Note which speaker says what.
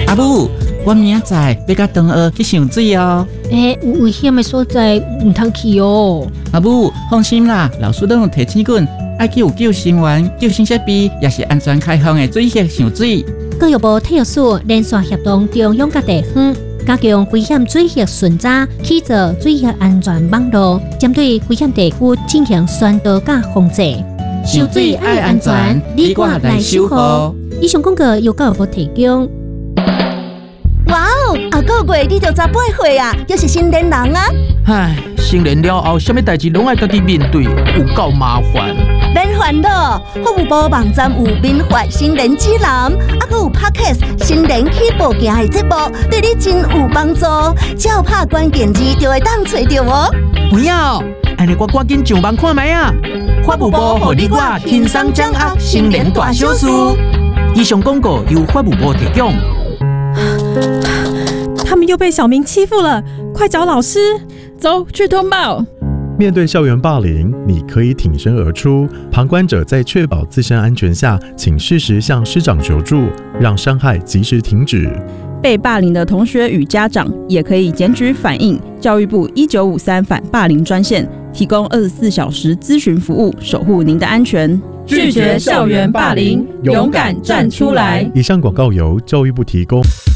Speaker 1: 阿母，我明仔载要甲同学去上水哦。
Speaker 2: 有危险的所在唔通去哦。
Speaker 1: 阿母，放心啦，老师都有提醒滚，爱去有救生员、救生设备，也是安全开放的水域上水。
Speaker 2: 教育部体育署连续协同中央各地方，加强危险水域巡查，起造水域安全网络，针对危险地区进行宣导甲防治。
Speaker 1: 上水爱安全，你我来守护。
Speaker 2: 以上广告由教育部提供。
Speaker 3: 哇哦，下个月你就18岁啊，又是成年人啊！
Speaker 4: 唉，成年了后，什么代志拢爱家己面对，有够麻烦。
Speaker 3: 免烦恼，服务部网站有免费成年指南，还有 Podcast 成年起步行的节目，对你真有帮助。只要拍关键字就会当找到哦。
Speaker 4: 不要，安尼我赶紧上网看卖啊！法务部互你我轻松掌握成年大小事。以上广告由法务部提供。
Speaker 5: 他们又被小明欺负了，快找老师！
Speaker 6: 走去通报。
Speaker 7: 面对校园霸凌，你可以挺身而出。旁观者在确保自身安全下，请适时向师长求助，让伤害及时停止。
Speaker 6: 被霸凌的同学与家长也可以检举反映教育部1953反霸凌专线，提供24小时咨询服务，守护您的安全。
Speaker 8: 拒绝校园霸凌，勇敢站出来。
Speaker 7: 以上广告由教育部提供。